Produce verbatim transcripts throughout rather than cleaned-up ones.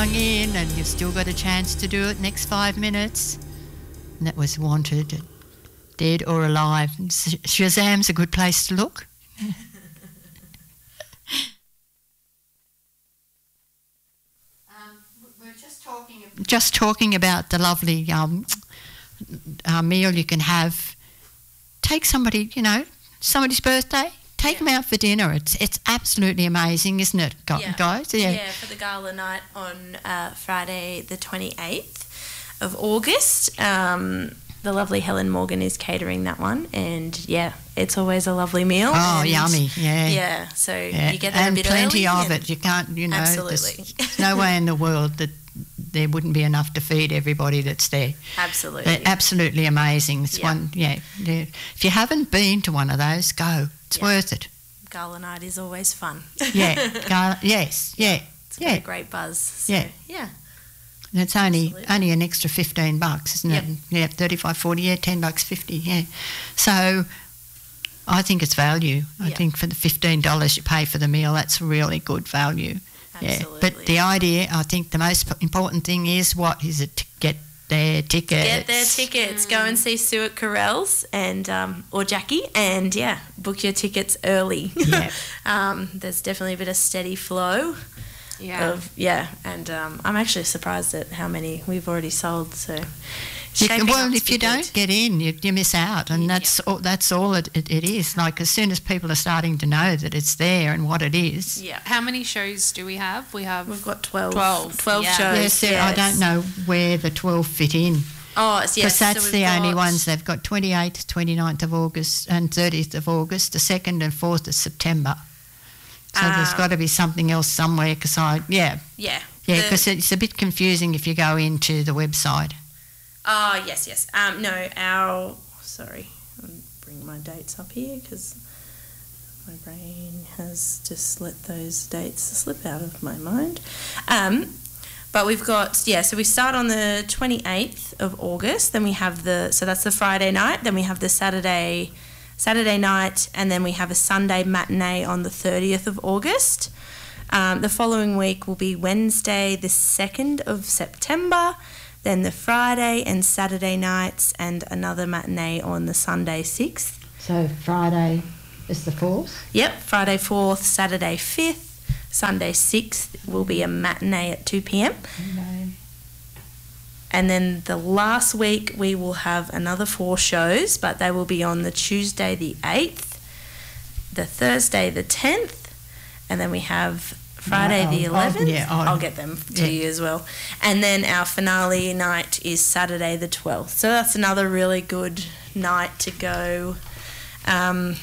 In, and you've still got a chance to do it next five minutes. And that was Wanted, Dead or Alive. And Shazam's a good place to look. um, we're just talking, just talking about the lovely um, uh, meal you can have. Take somebody, you know, somebody's birthday. Take yeah. them out for dinner. It's it's absolutely amazing, isn't it, yeah. guys? Yeah. yeah, for the gala night on uh, Friday the twenty-eighth of August. Um, the lovely Helen Morgan is catering that one, and yeah, it's always a lovely meal. Oh, and yummy, yeah. Yeah, so yeah. you get there and a bit plenty early. of it. You can't, you know, absolutely. There's no way in the world that there wouldn't be enough to feed everybody that's there. Absolutely. They're absolutely amazing. It's yeah. one, yeah, yeah. If you haven't been to one of those, go. It's yeah. worth it. Gala night is always fun. yeah, gala, yes, yeah. It's yeah. got a great buzz. So, yeah. Yeah. And it's only Absolutely. only an extra fifteen bucks, isn't yep. it? Yeah, thirty-five, forty, yeah, ten bucks fifty, yeah. So I think it's value. I yep. think for the fifteen dollars you pay for the meal, that's really good value. Absolutely. Yeah. But the idea, I think the most important thing is what is it to get their tickets. Get their tickets. Mm. Go and see Stuart Carell's and um, or Jackie, and yeah, book your tickets early. Yeah. um, there's definitely a bit of steady flow. Yeah. Of, yeah, and um, I'm actually surprised at how many we've already sold. So, you can, well, if you good. don't get in, you, you miss out, and that's yeah. all, that's all it, it, it is. Like as soon as people are starting to know that it's there and what it is. Yeah. How many shows do we have? We have. We've got twelve. Twelve. Twelve yeah. shows. Yes, yes. I don't know where the twelve fit in. Oh, yes. Because that's so the got... only ones they've got. twenty-eighth, twenty-ninth of August, and thirtieth of August. The second and fourth of September. So uh, there's got to be something else somewhere. Because I, yeah, yeah, yeah, because it's a bit confusing if you go into the website. Oh, yes, yes. Um, no, our, sorry, I'll bring my dates up here because my brain has just let those dates slip out of my mind. Um, but we've got, yeah, so we start on the twenty-eighth of August, then we have the, so that's the Friday night, then we have the Saturday, Saturday night, and then we have a Sunday matinee on the thirtieth of August. Um, the following week will be Wednesday, the second of September, then the Friday and Saturday nights, and another matinee on the Sunday sixth. So Friday is the fourth? Yep, Friday fourth, Saturday fifth, Sunday sixth will be a matinee at two p.m. No. And then the last week we will have another four shows, but they will be on the Tuesday the eighth, the Thursday the tenth, and then we have Friday No, the I'll- eleventh. yeah, I'll- I'll get them to yeah. you as well. And then our finale night is Saturday the twelfth. So that's another really good night to go. Um,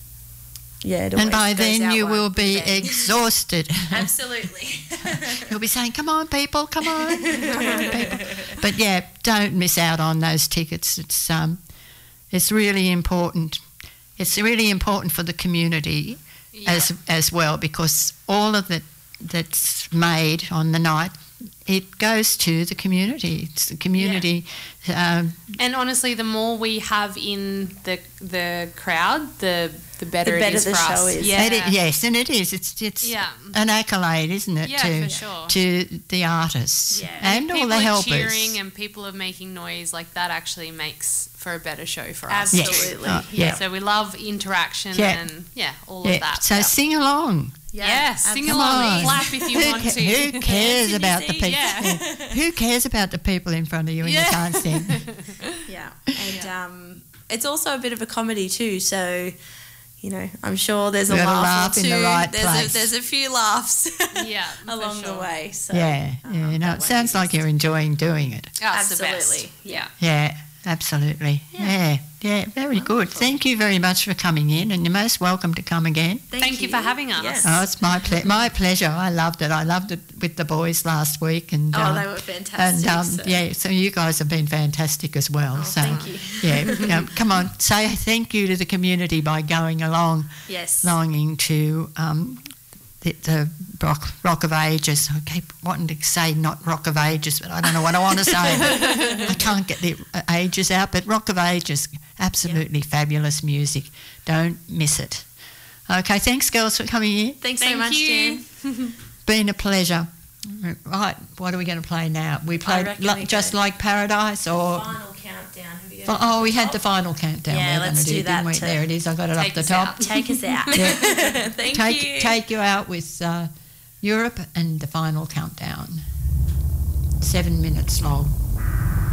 yeah, it And always by goes then out you one will be event. exhausted. Absolutely. You'll be saying, come on, people, come on. Come on, people. But, yeah, don't miss out on those tickets. It's um, it's really important. It's really important for the community Yeah. as as well, because all of it that's made on the night, it goes to the community. It's the community. Um, And honestly, the more we have in the the crowd, the the better, The better it is the for show us. is. Yeah. it i- yes, and it is. It's it's Yeah. an accolade, isn't it, Yeah, to for sure. to the artists Yeah. and all people the are helpers. cheering and people are making noise, like that actually makes for a better show for us. Yes. Absolutely. Oh, yeah. So we love interaction Yeah. and yeah, all Yeah, of that. So sing along. Yeah, sing Come along, on. clap if you who, want ca- to. who cares Can you about the sing? people? Yeah. Who cares about the people in front of you when Yeah. you can't sing? Yeah, and um, it's also a bit of a comedy too. So, you know, I'm sure there's a We've got to laugh, laugh or in two. the right there's place. A, there's a few laughs Yeah, for along sure. the way. So, yeah, um, yeah. You know, that it won't sounds be like missed. you're enjoying doing it. Oh, it's the best. Absolutely. Yeah. Yeah, absolutely. Yeah, yeah. Very good. Thank you very much for coming in, and you're most welcome to come again. Thank you for having us. Yes. Oh, it's my ple- my pleasure. I loved it. I loved it with the boys last week, and Oh, um, they were fantastic. and um, so- yeah. So you guys have been fantastic as well. Oh, so thank you. yeah, um, come on, say thank you to the community by going along, Yes. longing to um, the, the rock, rock of ages. I keep wanting to say not rock of ages, but I don't know what I want to say. I can't get the uh, ages out, but rock of ages, absolutely fabulous music. Don't miss it. Okay, thanks girls for coming in. Thanks Thank so much, you. Jan. Been a pleasure. Right, what are we going to play now? We played reckon li- we just go- like Paradise, or Final countdown. Have you fi- got oh, it we at the had the top? final countdown. Yeah, we were let's gonna do do, that didn't we? to There it is. I got it take up the us top. out. Take us out. Yeah. Thank take you. take you out with uh, Europe and the final countdown. Seven minutes long.